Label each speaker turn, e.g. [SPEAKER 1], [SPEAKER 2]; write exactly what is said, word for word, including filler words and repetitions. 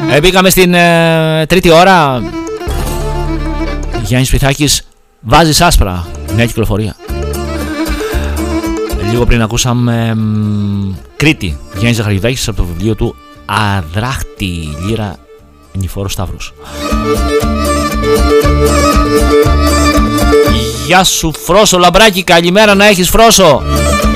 [SPEAKER 1] Ε, μπήκαμε στην ε, τρίτη ώρα. Γιάννης Πυθάκης, βάζεις άσπρα. Νέα κυκλοφορία. Λίγο πριν ακούσαμε μ, Κρήτη. Γιάννης Ζαχαριουδάκης από το βιβλίο του Αδράχτη. Λύρα Νηφόρος Σταύρος. Γεια σου Φρόσο λαμπράκι, καλημέρα να έχεις Φρόσο.